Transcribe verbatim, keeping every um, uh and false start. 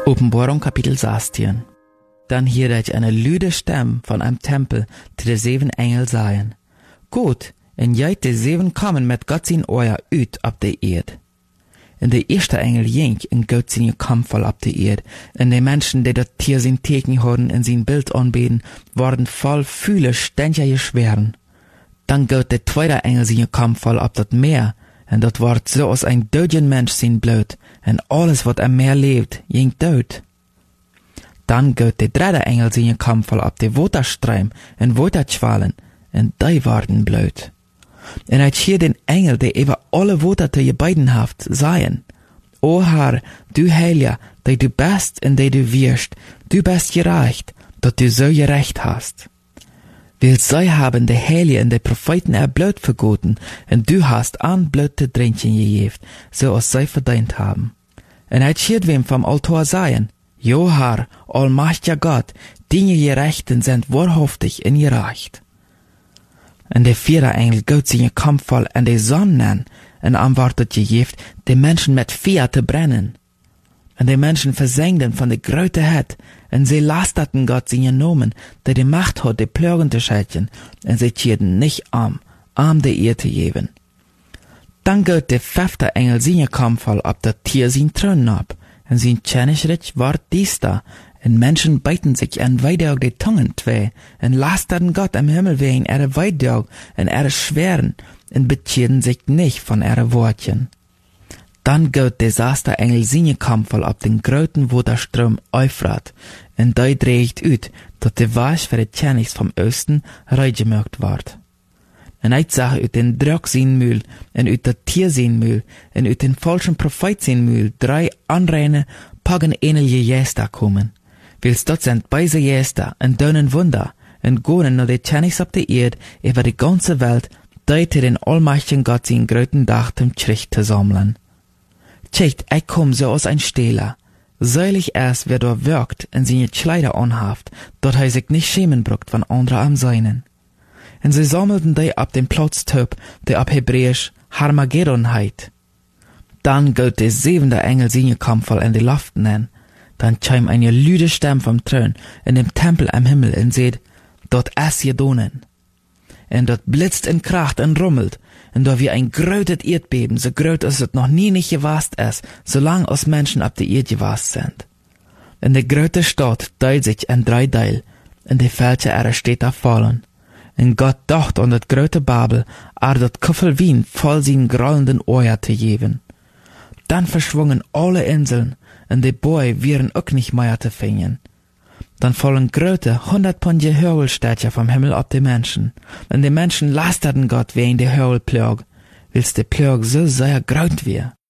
Openbarung Kapitel sechzehn. Dann hierde ich eine lüde Stimme von einem Tempel zu de zeven Engel sagen: Gut, en jeit de zeven kommen mit Gott sin Oor uit op de Erd. En de eerste Engel ging en Gott sin Kampf op de Erd, en de Menschen, die dat Tier sin Teken hadden en sin Bild anbeten, worden voll fühle ständig geschweren. Dann Gott de tweede Engel sin Kampf op dat Meer, en dat wordt so als ein dödjen Mensch sin Blut, en alles wat am Meer lebt, ging dood. Dann Gott de derde Engel sin Kampf op de Waterstream en Waterschwalen, en die worden Blut. En uit hier den Engel, die über alle Water te je beiden haft, sagen: O Herr, du Heilige, die du bist en die du wirst, du bist gerecht, dat du so gerecht hast. Weil sie haben de Heilige en de Propheten er Blut vergoten, en du hast an Blut te drinken gegeben, so als sie verdient haben. En uit hier wem vom Altar sagen: Jo Herr, allmächtiger Gott, deine Gerechten sind wahrhaftig en gerecht. En de vierde Engel gaat zijn kampfval en de zon nen, en antwoordet gegeben, de Menschen mit Feuer te brennen. En de Menschen versengden von de grote het, en sie lasterten Gott zijn Nomen, der die Macht hat, de Plögen te schelten, en sie tierden nicht arm, arm de Eer te geben. Dann geht de vijfde Engel zijn kampfval op dat Tier zijn Thron ab, en zijn Tschenischrich wordt diester, en Menschen beiten sich en Weideog de Tungen twee, en lasterten Gott am Himmel wegen ihre Weideog en ihre Schweren, en betierden sich nicht von ihre Wortchen. Dann geht de zesde Engel zijn Kampfval op den groten Waterstrom Euphrat, en die dreigt uit, dat de Wasch für de Tschenigs vom Osten reingemaakt wordt. En uit zag uit den Drog zijn Mühl, en uit dat Tier zijn Mühl, en uit den falschen Prophet zijn Mühl, drei anreine, pagan-ähnliche Geister kommen. Wils dat sind beise Geister, en dönen Wunder, en gonen naar de Tschenigs op de Erd, über die ganze Welt, die te den allmächtigen Gott zijn groten Dach zum Gericht te sammeln. Tjecht, ich komm so aus ein Stehler. Seilig erst, wer dort wirkt, en seine Kleider anhaft, dort he sich nicht schämen bruckt von anderen am Seinen. En sie sammelten die ab dem Platztöp, der ab Hebräisch Harmageddon heit. Dann geht der siebente Engel seine Kampfval in die Luft nennen. Dann scheim eine lüde Stimme vom Thron in dem Tempel am Himmel und seht, dort es gedonen. En dort blitzt en kracht en rummelt, en da wie ein grötet Erdbeben, so gröt als es noch nie nicht gewast ist, solang als Menschen ab der Erd gewast sind. En de gröte Stadt teilt sich in drei Teil, en de Fälsche ihrer Städte fallen. En Gott dacht an dat gröte Babel, ar dat Kuffel Wien voll sin grollenden Ohr te geben. Dann verschwungen alle Inseln, en de Boy wären auch nicht mehr te finden. Dann fallen gröte, hundertpundige Hörwelstädtchen vom Himmel ab die Menschen, en die Menschen lasterten Gott wegen der Hörwelplög, wils de Plög so sehr graut wär.